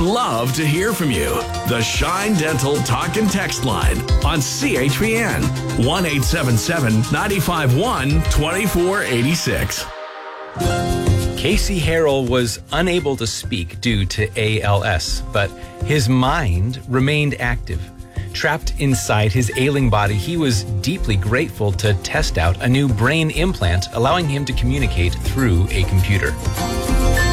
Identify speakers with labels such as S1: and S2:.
S1: love to hear from you. The Shine Dental Talk and Text line on CHPN 1-877-951-2486.
S2: Casey Harrell was unable to speak due to ALS, but his mind remained active. Trapped inside his ailing body, he was deeply grateful to test out a new brain implant, allowing him to communicate through a computer.